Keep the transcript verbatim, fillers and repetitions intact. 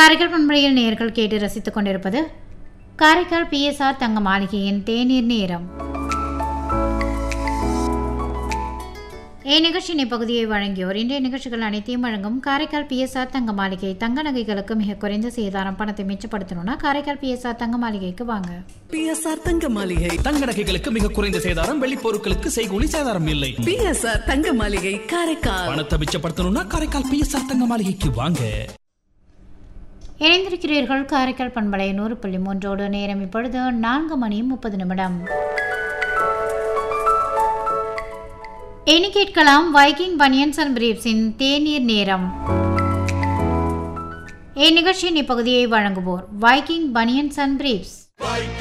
காரைக்கால் பண்பலையில் நேயர்கள் கேட்டு ரசித்துக் கொண்டிருப்பது காரைக்கால் பிஎஸ்ஆர் தங்க மாளிகையின் தேநீர் நேரம். இந்நிகழ்ச்சியின் இப்பகுதியை வழங்கியோர் இன்றைய நிகழ்ச்சிகள் அனைத்தையும் வழங்கும் காரைக்கால் பிஎஸ்ஆர் தங்க மாளிகை. தங்க நகைகளுக்கு மிக குறைந்த சேதாரம். பணத்தை மிச்சப்படுத்தணும்னா காரைக்கால் பிஎஸ்ஆர் தங்க மாளிகைக்கு வாங்க. பிஎஸ்ஆர் தங்க மாளிகை. தங்க நகைகளுக்கு மிக குறைந்த சேதாரம். வெள்ளி பொருட்களுக்கு செய்கூலி சேதாரம் இல்லை. பிஎஸ்ஆர் தங்க மாளிகை காரைக்கால். பணத்தை மிச்சப்படுத்தணும்னா காரைக்கால் பிஎஸ்ஆர் தங்க மாளிகைக்கு வாங்க. இணைந்திருக்கிறீர்கள் காரைக்கால் பண்பலை நூறு புள்ளி மூன்றோடு. நேரம் இப்பொழுது நான்கு மணி முப்பது நிமிடம். இனி கேட்கலாம் வைக்கிங் பனியன்ஸ் அண்ட் பிரீப்ஸின் தேநீர் நேரம். இந்நிகழ்ச்சியின் இப்பகுதியை வழங்குவோர் வைக்கிங் பனியன்ஸ் அண்ட் பிரீப்ஸ்.